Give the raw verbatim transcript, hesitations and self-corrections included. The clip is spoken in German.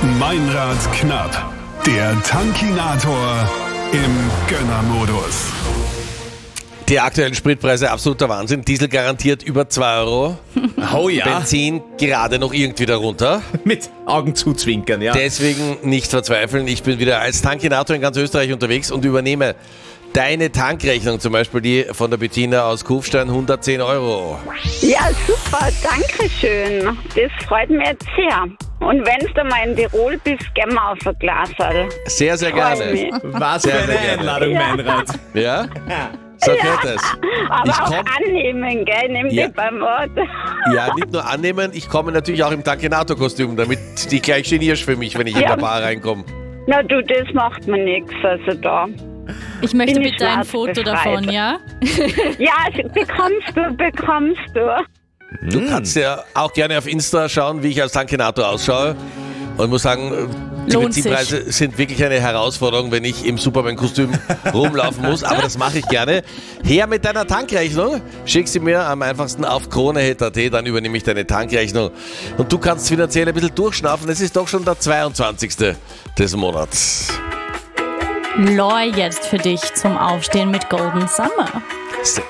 Meinrad knapp. Der Tankinator im Gönnermodus. Die aktuellen Spritpreise, absoluter Wahnsinn. Diesel garantiert über zwei Euro. Oh ja. Benzin gerade noch irgendwie darunter. Mit Augen zuzwinkern, ja. Deswegen nicht verzweifeln. Ich bin wieder als Tankinator in ganz Österreich unterwegs und übernehme deine Tankrechnung, zum Beispiel die von der Bettina aus Kufstein, hundertzehn Euro. Ja, super, danke schön. Das freut mich jetzt sehr. Und wenn du mal in Tirol bist, gehen wir auf ein Glas. Sehr, sehr Freu gerne. mich. Was für Sehr, eine sehr gerne. Einladung, Ja. Meinrad. Ja? So geht es. Aber Ich auch komm- annehmen, gell? Nimm Ja. dich beim Wort. Ja, nicht nur annehmen, ich komme natürlich auch im Tankinator-Kostüm, damit du dich gleich genierst für mich, wenn ich in Ja. der Bar reinkomme. Na du, das macht mir nichts. Also da. Ich möchte Bin ich bitte ein schwarz Foto befreit. davon, ja? Ja, bekommst du, bekommst du. Du kannst ja auch gerne auf Insta schauen, wie ich als Tankinator ausschaue. Und muss sagen, die Lohnt sich. Benzinpreise sind wirklich eine Herausforderung, wenn ich im Superman-Kostüm rumlaufen muss. Aber das mache ich gerne. Her mit deiner Tankrechnung. Schick sie mir am einfachsten auf kronehit punkt at, dann übernehme ich deine Tankrechnung. Und du kannst finanziell ein bisschen durchschnaufen. Es ist doch schon der zweiundzwanzigste des Monats. Loi jetzt für dich zum Aufstehen mit Golden Summer.